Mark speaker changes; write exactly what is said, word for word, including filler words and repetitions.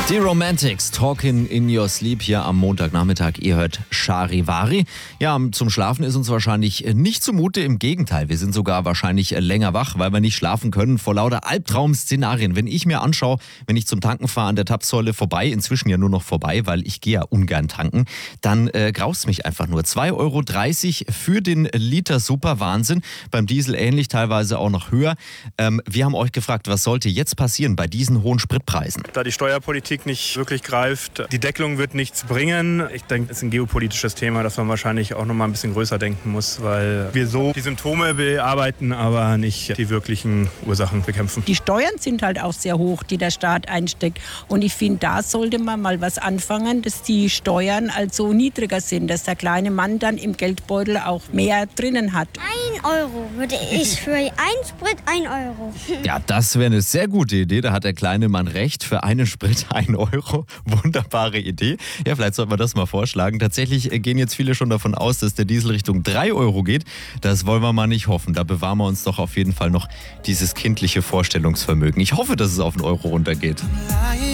Speaker 1: Die Romantics, Talking in Your Sleep hier am Montagnachmittag. Ihr hört Charivari. Ja, zum Schlafen ist uns wahrscheinlich nicht zumute. Im Gegenteil, wir sind sogar wahrscheinlich länger wach, weil wir nicht schlafen können vor lauter Albtraum-Szenarien. Wenn ich mir anschaue, wenn ich zum Tanken fahre an der Tapsäule vorbei, inzwischen ja nur noch vorbei, weil ich gehe ja ungern tanken, dann äh, graust mich einfach nur. zwei Euro dreißig für den Liter, super Wahnsinn. Beim Diesel ähnlich, teilweise auch noch höher. Ähm, wir haben euch gefragt, was sollte jetzt passieren bei diesen hohen Spritpreisen?
Speaker 2: Da die Steuerpolitik nicht wirklich greift. Die Deckelung wird nichts bringen. Ich denke, es ist ein geopolitisches Thema, das man wahrscheinlich auch noch mal ein bisschen größer denken muss, weil wir so die Symptome bearbeiten, aber nicht die wirklichen Ursachen bekämpfen.
Speaker 3: Die Steuern sind halt auch sehr hoch, die der Staat einsteckt. Und ich finde, da sollte man mal was anfangen, dass die Steuern also niedriger sind, dass der kleine Mann dann im Geldbeutel auch mehr drinnen hat.
Speaker 4: Ein Euro würde ich für einen Sprit ein Euro.
Speaker 1: Ja, das wäre eine sehr gute Idee. Da hat der kleine Mann recht. Für einen Sprit ein Euro. Wunderbare Idee. Ja, vielleicht sollten wir das mal vorschlagen. Tatsächlich gehen jetzt viele schon davon aus, dass der Diesel Richtung drei Euro geht. Das wollen wir mal nicht hoffen. Da bewahren wir uns doch auf jeden Fall noch dieses kindliche Vorstellungsvermögen. Ich hoffe, dass es auf einen Euro runtergeht.